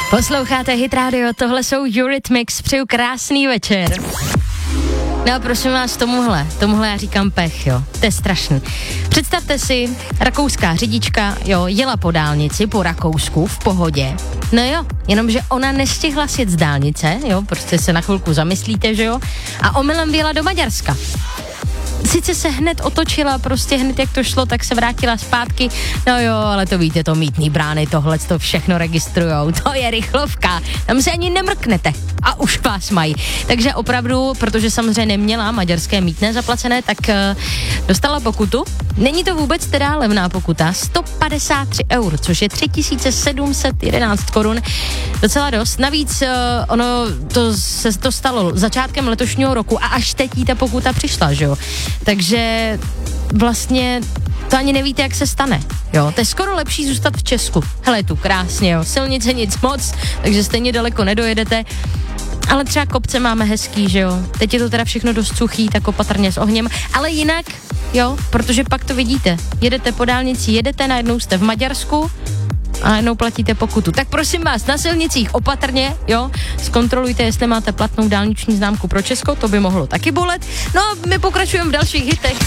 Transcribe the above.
Posloucháte Hit Radio, tohle jsou Eurythmics, přeju krásný večer. No a prosím vás, tomuhle já říkám pech, jo, to je strašný. Představte si, rakouská řidička, jo, jela po dálnici, po Rakousku, v pohodě. No jo, jenomže ona nestihla sjet z dálnice, jo, prostě se na chvilku zamyslíte, že jo, a omylem vyjela do Maďarska. Sice se hned otočila, prostě hned jak to šlo, tak se vrátila zpátky. No jo, ale to víte, to mýtný brány, tohle to všechno registrujou. To je rychlovka, tam se ani nemrknete a už vás mají. Takže opravdu, protože samozřejmě neměla maďarské mýtné zaplacené, tak dostala pokutu. Není to vůbec teda levná pokuta, 153 eur, což je 3711 korun. Docela dost. Navíc ono to stalo začátkem letošního roku a až teď jí ta pokuta přišla, že jo. Takže vlastně to ani nevíte, jak se stane. Jo, to je skoro lepší zůstat v Česku. Hele, tu krásně, jo, silnice nic moc, takže stejně daleko nedojedete. Ale třeba kopce máme hezký, že jo. Teď je to teda všechno dost suchý, tak opatrně s ohněm. Ale jinak, jo, protože pak to vidíte. Jedete po dálnici, najednou jste v Maďarsku a najednou platíte pokutu. Tak prosím vás, na silnicích opatrně, jo, zkontrolujte, jestli máte platnou dálniční známku pro Česko, to by mohlo taky bolet. No a my pokračujeme v dalších hitech.